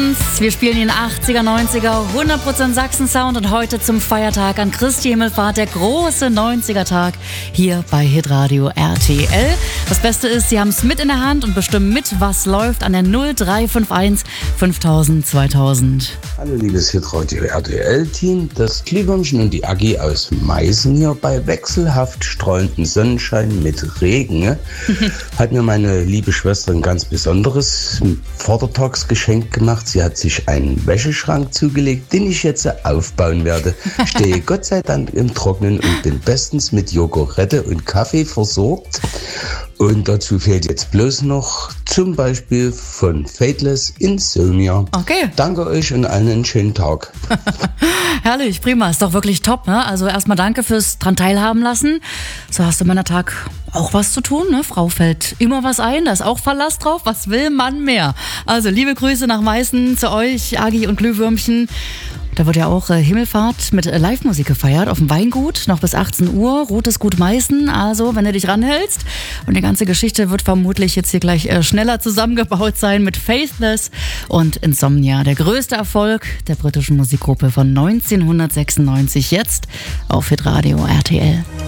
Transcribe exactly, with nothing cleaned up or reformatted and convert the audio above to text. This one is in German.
Sachsens. Wir spielen den achtziger, neunziger, hundert Prozent Sachsen-Sound und heute zum Feiertag an Christi Himmelfahrt, der große neunziger-Tag hier bei Hitradio R T L. Das Beste ist, Sie haben es mit in der Hand und bestimmen mit, was läuft an der null drei fünf eins fünftausend zweitausend. Hallo liebes Hitradio R T L-Team, das Glühwürmchen und die Aggi aus Meißen hier bei wechselhaft strahlendem Sonnenschein mit Regen. Hat mir meine liebe Schwester ein ganz besonderes Vatertagsgeschenk gemacht. Sie hat sich einen Wäscheschrank zugelegt, den ich jetzt aufbauen werde. Stehe Gott sei Dank im Trocknen und bin bestens mit Jogurette und Kaffee versorgt. Und dazu fehlt jetzt bloß noch zum Beispiel von Fateless Insomnia. Okay. Danke euch und allen einen schönen Tag. Herrlich, prima, ist doch wirklich top, ne? Also erstmal danke fürs dran teilhaben lassen. So hast du meiner Tag auch was zu tun, ne? Frau fällt immer was ein, da ist auch Verlass drauf. Was will man mehr? Also liebe Grüße nach Meißen zu euch, Aggi und Glühwürmchen. Da wird ja auch äh, Himmelfahrt mit äh, Live-Musik gefeiert auf dem Weingut, noch bis achtzehn Uhr, Rotes Gut Meißen. Also, wenn du dich ranhältst. Und die ganze Geschichte wird vermutlich jetzt hier gleich äh, schneller zusammengebaut sein mit Faithless und Insomnia. Der größte Erfolg der britischen Musikgruppe von neunzehnhundertsechsundneunzig, jetzt auf Hitradio R T L.